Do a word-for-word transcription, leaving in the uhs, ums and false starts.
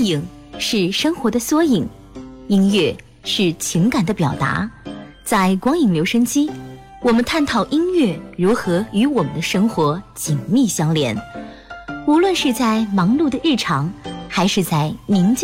影是生活的缩影，音乐是情感的表达。在光影留声机，我们探讨音乐如何与我们的生活紧密相连。无论是在忙碌的日常，还是在宁静